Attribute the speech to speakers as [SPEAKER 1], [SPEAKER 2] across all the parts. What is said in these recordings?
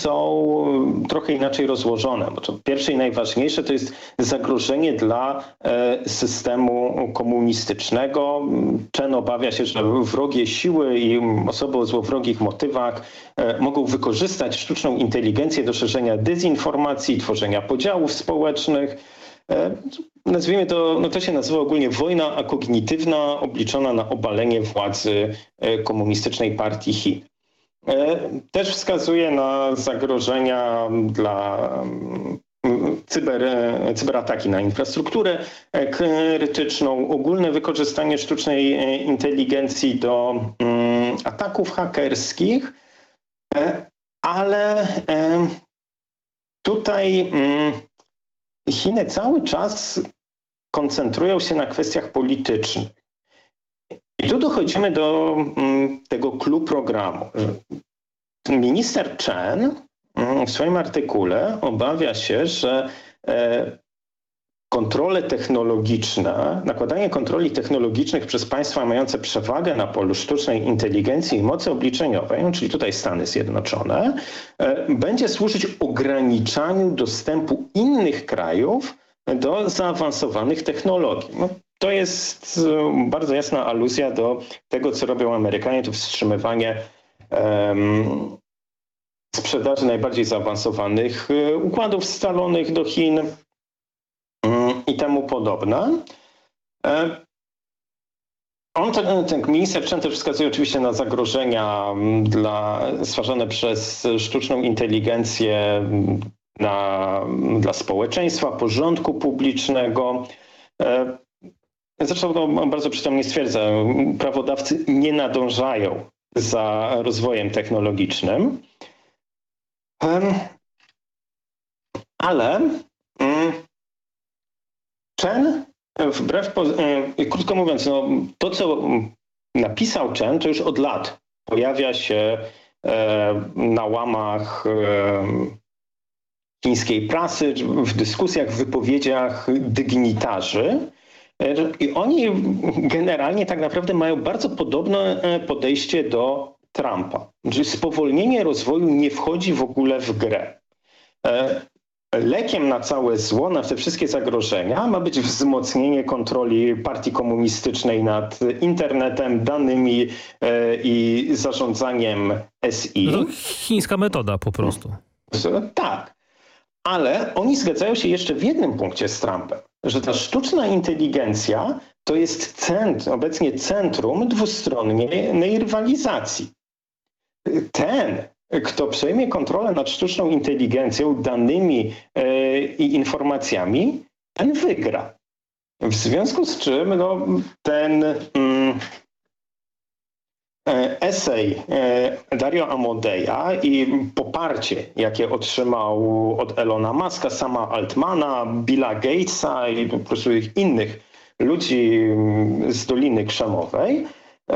[SPEAKER 1] są trochę inaczej rozłożone. Bo to pierwsze i najważniejsze to jest zagrożenie dla systemu komunistycznego. Chen obawia się, że wrogie siły i osoby o złowrogich motywach mogą wykorzystać sztuczną inteligencję do szerzenia dezinformacji, tworzenia podziałów społecznych. Nazwijmy to, no to się nazywa ogólnie wojna akognitywna obliczona na obalenie władzy komunistycznej partii Chin. Też wskazuje na zagrożenia dla cyberataki na infrastrukturę krytyczną, ogólne wykorzystanie sztucznej inteligencji do ataków hakerskich, ale tutaj Chiny cały czas koncentrują się na kwestiach politycznych. I tu dochodzimy do tego clou programu. Minister Chen w swoim artykule obawia się, że kontrole technologiczne, nakładanie kontroli technologicznych przez państwa mające przewagę na polu sztucznej inteligencji i mocy obliczeniowej, czyli tutaj Stany Zjednoczone, będzie służyć ograniczaniu dostępu innych krajów do zaawansowanych technologii. No, to jest bardzo jasna aluzja do tego, co robią Amerykanie, to wstrzymywanie sprzedaży najbardziej zaawansowanych układów scalonych do Chin i temu podobne. Ten minister Chen też wskazuje oczywiście na zagrożenia stwarzane przez sztuczną inteligencję dla społeczeństwa, porządku publicznego. Zresztą to bardzo przytomnie stwierdza, prawodawcy nie nadążają za rozwojem technologicznym. Ale Chen, krótko mówiąc, no, to co napisał Chen, to już od lat pojawia się na łamach chińskiej prasy, w dyskusjach, w wypowiedziach dygnitarzy. I oni generalnie tak naprawdę mają bardzo podobne podejście do Trumpa. Czyli spowolnienie rozwoju nie wchodzi w ogóle w grę. Lekiem na całe zło, na te wszystkie zagrożenia ma być wzmocnienie kontroli partii komunistycznej nad internetem, danymi i zarządzaniem SI.
[SPEAKER 2] No to chińska metoda po prostu.
[SPEAKER 1] Tak. Ale oni zgadzają się jeszcze w jednym punkcie z Trumpem, że ta sztuczna inteligencja to jest obecnie centrum dwustronnej rywalizacji. Ten, kto przejmie kontrolę nad sztuczną inteligencją, danymi i informacjami, ten wygra. W związku z czym ten esej Dario Amodeya i poparcie, jakie otrzymał od Elona Muska, Sama Altmana, Billa Gatesa i po prostu innych ludzi z Doliny Krzemowej,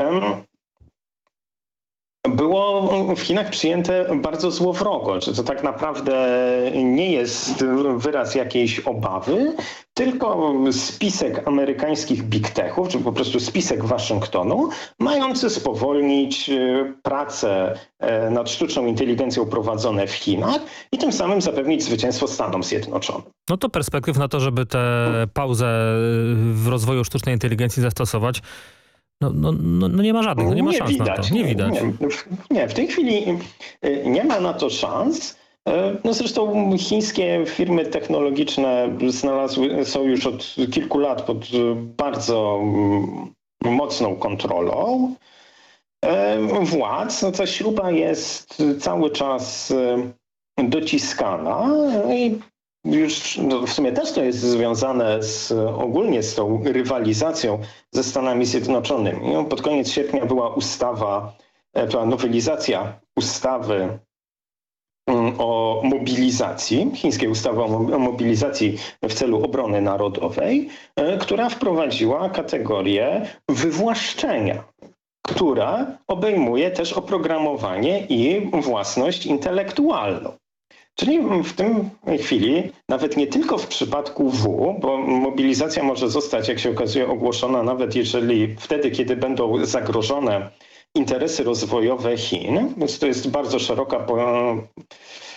[SPEAKER 1] było w Chinach przyjęte bardzo złowrogo, że to tak naprawdę nie jest wyraz jakiejś obawy, tylko spisek amerykańskich big techów, czy po prostu spisek Waszyngtonu, mający spowolnić prace nad sztuczną inteligencją prowadzone w Chinach i tym samym zapewnić zwycięstwo Stanom Zjednoczonym.
[SPEAKER 2] No to perspektyw na to, żeby tę pauzę w rozwoju sztucznej inteligencji zastosować, no nie ma żadnych, no nie ma szans widać, na to. Nie widać.
[SPEAKER 1] Nie, w tej chwili nie ma na to szans. No zresztą chińskie firmy technologiczne są już od kilku lat pod bardzo mocną kontrolą władz. No ta śruba jest cały czas dociskana i już w sumie też to jest związane ogólnie z tą rywalizacją ze Stanami Zjednoczonymi. No, pod koniec sierpnia była nowelizacja ustawy o mobilizacji, chińskiej ustawy o mobilizacji w celu obrony narodowej, która wprowadziła kategorię wywłaszczenia, która obejmuje też oprogramowanie i własność intelektualną. Czyli w tej chwili, nawet nie tylko w przypadku bo mobilizacja może zostać, jak się okazuje, ogłoszona nawet wtedy, kiedy będą zagrożone interesy rozwojowe Chin, więc to jest bardzo szeroka